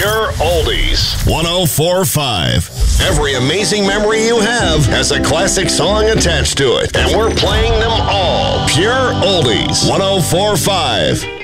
Pure Oldies 1045. Every amazing memory you have has a classic song attached to it, and we're playing them all. Pure Oldies 1045.